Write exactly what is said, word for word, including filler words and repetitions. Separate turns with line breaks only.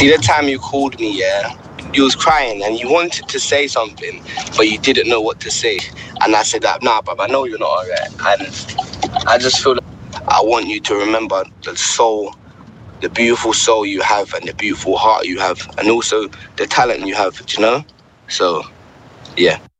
See the time you called me, yeah? You was crying and you wanted to say something, but you didn't know what to say. And I said that, nah, bruv, I know you're not alright. And I just feel like I want you to remember the soul, the beautiful soul you have and the beautiful heart you have, and also the talent you have, do you know? So, yeah.